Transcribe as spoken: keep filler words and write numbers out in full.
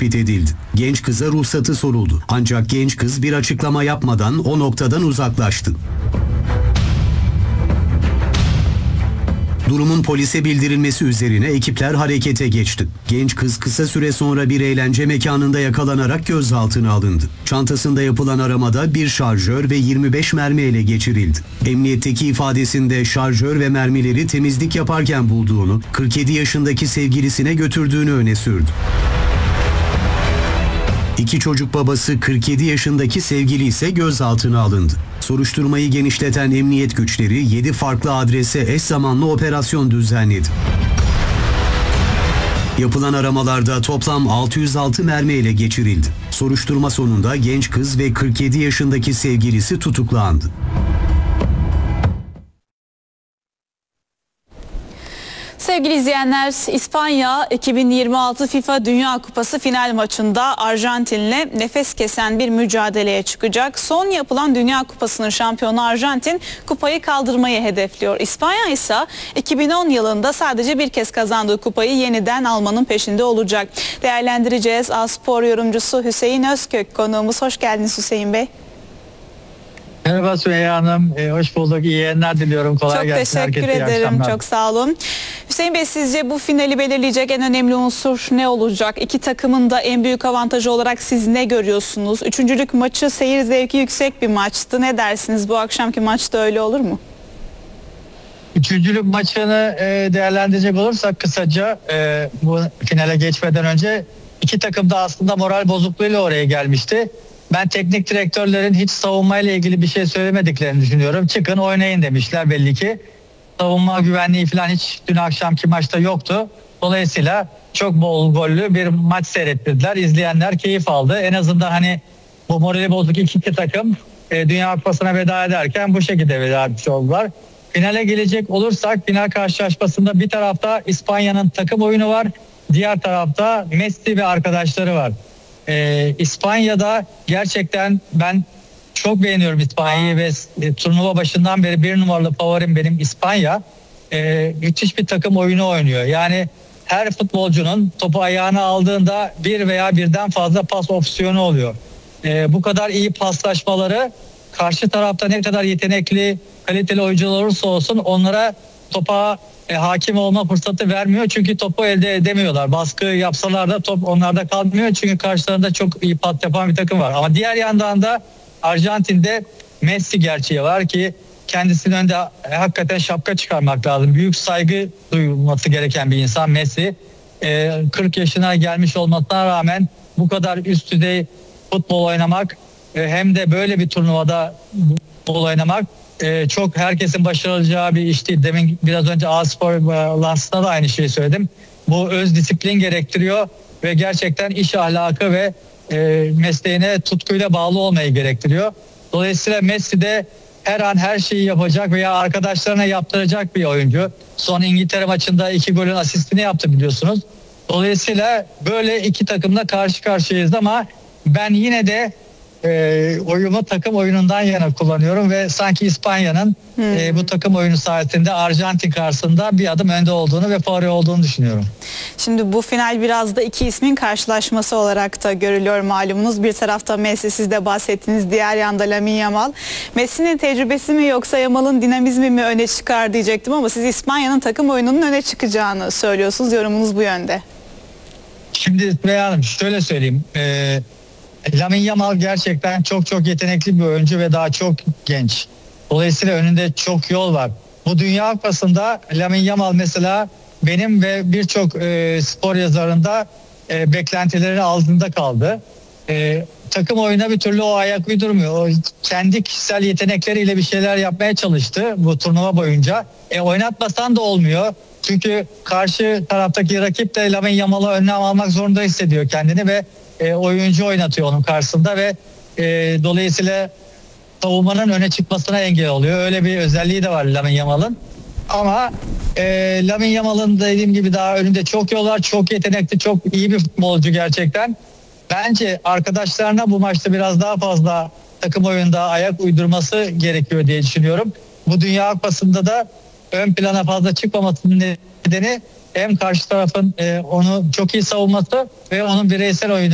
tespit edildi. Genç kıza ruhsatı soruldu. Ancak genç kız bir açıklama yapmadan o noktadan uzaklaştı. Durumun polise bildirilmesi üzerine ekipler harekete geçti. Genç kız kısa süre sonra bir eğlence mekanında yakalanarak gözaltına alındı. Çantasında yapılan aramada bir şarjör ve yirmi beş mermi ele geçirildi. Emniyetteki ifadesinde şarjör ve mermileri temizlik yaparken bulduğunu, kırk yedi yaşındaki sevgilisine götürdüğünü öne sürdü. İki çocuk babası kırk yedi yaşındaki sevgili ise gözaltına alındı. Soruşturmayı genişleten emniyet güçleri yedi farklı adrese eş zamanlı operasyon düzenledi. Yapılan aramalarda toplam altı yüz altı mermi ele geçirildi. Soruşturma sonunda genç kız ve kırk yedi yaşındaki sevgilisi tutuklandı. Sevgili izleyenler, İspanya iki bin yirmi altı FIFA Dünya Kupası final maçında Arjantin'le nefes kesen bir mücadeleye çıkacak. Son yapılan Dünya Kupası'nın şampiyonu Arjantin kupayı kaldırmayı hedefliyor. İspanya ise iki bin on yılında sadece bir kez kazandığı kupayı yeniden almanın peşinde olacak. Değerlendireceğiz. A-Spor yorumcusu Hüseyin Özkök konuğumuz. Hoş geldiniz Hüseyin Bey. Merhaba Sümeyye Hanım, ee, hoş bulduk. İyi yayınlar diliyorum. Kolay Çok gelsin. teşekkür Herkese ederim. Çok sağ olun. Hüseyin Bey, sizce bu finali belirleyecek en önemli unsur ne olacak? İki takımın da en büyük avantajı olarak siz ne görüyorsunuz? Üçüncülük maçı seyir zevki yüksek bir maçtı. Ne dersiniz? Bu akşamki maçta öyle olur mu? Üçüncülük maçını e, değerlendirecek olursak kısaca e, bu finale geçmeden önce iki takım da aslında moral bozukluğuyla oraya gelmişti. Ben teknik direktörlerin hiç savunmayla ilgili bir şey söylemediklerini düşünüyorum. Çıkın oynayın demişler belli ki. Savunma güvenliği falan hiç dün akşamki maçta yoktu. Dolayısıyla çok bol gollü bir maç seyrettirdiler. İzleyenler keyif aldı. En azından hani bu morali bozuk iki, iki takım e, Dünya Kupası'na veda ederken bu şekilde veda etmiş oldular. Finale gelecek olursak final karşılaşmasında bir tarafta İspanya'nın takım oyunu var. Diğer tarafta Messi ve arkadaşları var. Ee, İspanya'da gerçekten ben çok beğeniyorum İspanya'yı ve e, turnuva başından beri bir numaralı favorim benim İspanya. Ee, müthiş bir takım oyunu oynuyor. Yani her futbolcunun topu ayağına aldığında bir veya birden fazla pas opsiyonu oluyor. Ee, bu kadar iyi paslaşmaları karşı tarafta ne kadar yetenekli, kaliteli oyuncular olursa olsun onlara topa e, hakim olma fırsatı vermiyor. Çünkü topu elde edemiyorlar. Baskı yapsalar da top onlarda kalmıyor. Çünkü karşılarında çok iyi pas yapan bir takım var. Ama diğer yandan da Arjantin'de Messi gerçeği var ki kendisinin önünde e, hakikaten şapka çıkarmak lazım. Büyük saygı duyulması gereken bir insan Messi. E, kırk yaşına gelmiş olmasına rağmen bu kadar üst düzey futbol oynamak e, hem de böyle bir turnuvada futbol oynamak Ee, çok herkesin başaracağı bir iş değil. Demin biraz önce A-Spor lansında da aynı şeyi söyledim. Bu öz disiplin gerektiriyor ve gerçekten iş ahlakı ve e, mesleğine tutkuyla bağlı olmayı gerektiriyor. Dolayısıyla Messi de her an her şeyi yapacak veya arkadaşlarına yaptıracak bir oyuncu. Son İngiltere maçında iki golün asistini yaptı biliyorsunuz. Dolayısıyla böyle iki takımla karşı karşıyayız ama ben yine de E, oyumu takım oyunundan yana kullanıyorum ve sanki İspanya'nın hmm. e, bu takım oyunu sayesinde Arjantin karşısında bir adım önde olduğunu ve favori olduğunu düşünüyorum. Şimdi bu final biraz da iki ismin karşılaşması olarak da görülüyor malumunuz. Bir tarafta Messi, siz de bahsettiniz, diğer yanda Lamine Yamal. Messi'nin tecrübesi mi yoksa Yamal'ın dinamizmi mi öne çıkar diyecektim ama siz İspanya'nın takım oyununun öne çıkacağını söylüyorsunuz. Yorumunuz bu yönde. Şimdi Sümeyye Hanım şöyle söyleyeyim. Eee Lamine Yamal gerçekten çok çok yetenekli bir oyuncu ve daha çok genç. Dolayısıyla önünde çok yol var. Bu Dünya Kupası'nda Lamine Yamal mesela benim ve birçok e, spor yazarında e, beklentileri altında kaldı. E, takım oyuna bir türlü o ayak uydurmuyor. O kendi kişisel yetenekleriyle bir şeyler yapmaya çalıştı bu turnuva boyunca. E, oynatmasan da olmuyor. Çünkü karşı taraftaki rakip de Lamine Yamal'a önlem almak zorunda hissediyor kendini ve E, oyuncu oynatıyor onun karşısında ve e, dolayısıyla savunmanın öne çıkmasına engel oluyor. Öyle bir özelliği de var Lamine Yamal'ın. Ama e, Lamine Yamal'ın dediğim gibi daha önünde çok yol var. Çok yetenekli, çok iyi bir futbolcu gerçekten. Bence arkadaşlarına bu maçta biraz daha fazla takım oyunda ayak uydurması gerekiyor diye düşünüyorum. Bu Dünya Kupası'nda da ön plana fazla çıkmamasının nedeni hem karşı tarafın e, onu çok iyi savunması ve onun bireysel oyunu